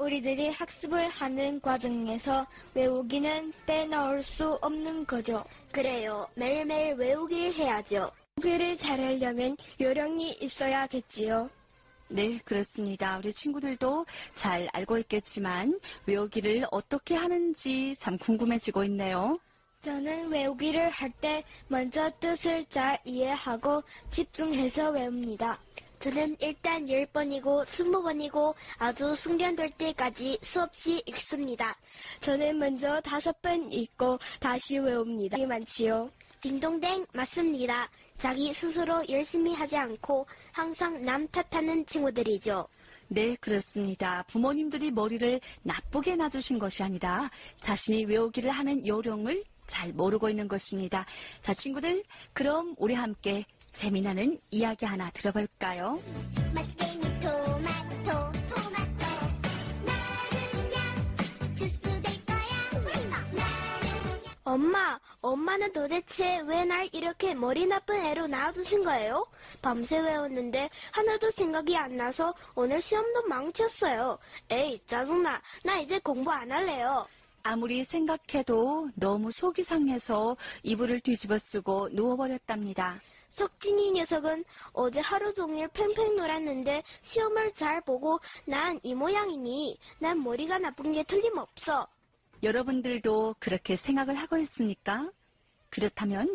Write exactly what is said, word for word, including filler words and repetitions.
우리들이 학습을 하는 과정에서 외우기는 빼놓을 수 없는 거죠. 그래요. 매일매일 외우기를 해야죠. 외우기를 잘하려면 요령이 있어야겠지요. 네, 그렇습니다. 우리 친구들도 잘 알고 있겠지만 외우기를 어떻게 하는지 참 궁금해지고 있네요. 저는 외우기를 할 때 먼저 뜻을 잘 이해하고 집중해서 외웁니다. 저는 일단 열 번이고 스무 번이고 아주 숙련될 때까지 수없이 읽습니다. 저는 먼저 다섯 번 읽고 다시 외웁니다. 많지요. 딩동댕 맞습니다. 자기 스스로 열심히 하지 않고 항상 남 탓하는 친구들이죠. 네, 그렇습니다. 부모님들이 머리를 나쁘게 놔주신 것이 아니라 자신이 외우기를 하는 요령을 잘 모르고 있는 것입니다. 자, 친구들, 그럼 우리 함께 재미나는 이야기 하나 들어볼까요? 맛있게는 토마토 토마토 나는야 주스 될 거야 나는야. 엄마, 엄마는 도대체 왜 날 이렇게 머리 나쁜 애로 낳아두신 거예요? 밤새 외웠는데 하나도 생각이 안 나서 오늘 시험도 망쳤어요. 에이, 짜증나. 나 이제 공부 안 할래요. 아무리 생각해도 너무 속이 상해서 이불을 뒤집어 쓰고 누워버렸답니다. 석진이 녀석은 어제 하루 종일 팽팽 놀았는데 시험을 잘 보고 난 이 모양이니 난 머리가 나쁜 게 틀림없어. 여러분들도 그렇게 생각을 하고 있습니까? 그렇다면